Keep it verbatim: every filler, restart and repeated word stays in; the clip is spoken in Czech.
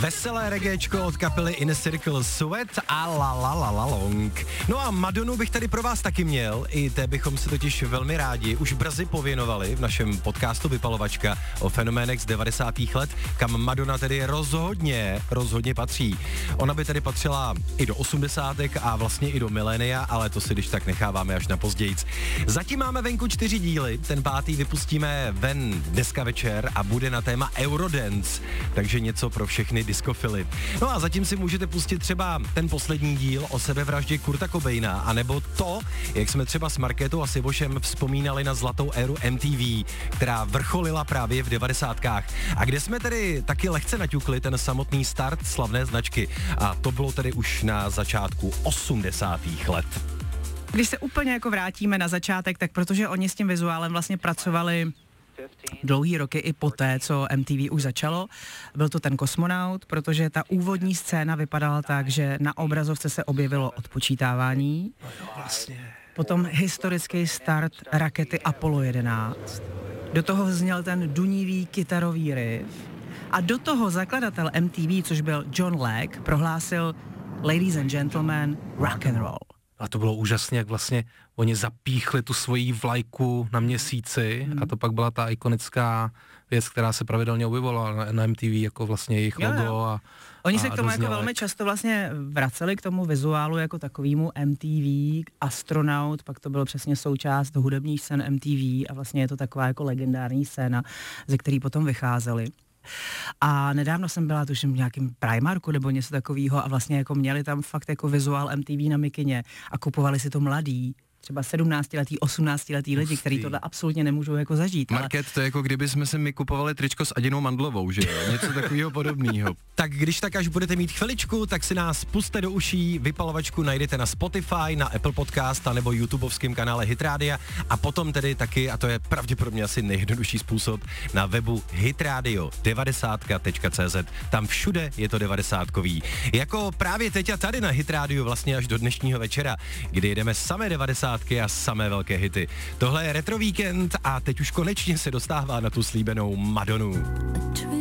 Veselé reggaečko od kapely Inner Circle, Sweat a La La La La Long. No a Madonu bych tady pro vás taky měl, i té bychom se totiž velmi rádi už brzy pověnovali v našem podcastu Vypalovačka o fenoménech z devadesátých let, kam Madonna tedy rozhodně, rozhodně patří. Ona by tedy patřila i do osmdesátek a vlastně i do milénia, ale to si když tak necháváme až na pozdějc. Zatím máme venku čtyři díly, ten pátý vypustíme ven dneska večer a bude na téma Eurodance, takže něco pro všechny diskofily. No a zatím si můžete pustit třeba ten poslední díl o sebevraždě Kurta Cobaina, anebo to, jak jsme třeba s Markétou a Sivošem vzpomínali na zlatou éru M T V, která vrcholila právě v devadesátkách. A kde jsme tedy taky lehce naťukli ten samotný start slavné značky. A to bylo tedy už na začátku osmdesátých let. Když se úplně jako vrátíme na začátek, tak protože oni s tím vizuálem vlastně pracovali dlouhý roky i poté, co M T V už začalo. Byl to ten kosmonaut, protože ta úvodní scéna vypadala tak, že na obrazovce se objevilo odpočítávání. Vlastně. Potom historický start rakety Apollo jedenáct. Do toho zněl ten dunivý kytarový riff. A do toho zakladatel M T V, což byl John Legg, prohlásil Ladies and gentlemen, rock and roll. A to bylo úžasné, jak vlastně oni zapíchli tu svoji vlajku na měsíci hmm. a to pak byla ta ikonická věc, která se pravidelně objevovala na, na M T V, jako vlastně jejich jo, logo. Jo. A, Oni a se k tomu jako velmi často vlastně vraceli k tomu vizuálu jako takovému M T V, astronaut, pak to bylo přesně součást hudebních scén M T V a vlastně je to taková jako legendární scéna, ze který potom vycházeli. A nedávno jsem byla tuším v nějakým Primarku nebo něco takového a vlastně jako měli tam fakt jako vizuál M T V na mikině a kupovali si to mladí, třeba sedmnáctiletí, osmnáctiletí lidi, kteří tohle absolutně nemůžou jako zažít. Market, ale... to je jako kdyby jsme si my kupovali tričko s Adinou Mandlovou, že jo? Něco takového podobného. Tak když tak až budete mít chviličku, tak si nás puste do uší, Vypalovačku najdete na Spotify, na Apple Podcast a nebo YouTubeovském kanále Hitradia a potom tedy taky, a to je pravděpodobně asi nejjednodušší způsob, na webu hitradio devadesátka tečka cé zet. Tam všude je to devadesátkový. Jako právě teď a tady na Hitradiu vlastně až do dnešního večera, kdy jedeme samé devadesátky a samé velké hity. Tohle je Retro Víkend a teď už konečně se dostává na tu slíbenou Madonu.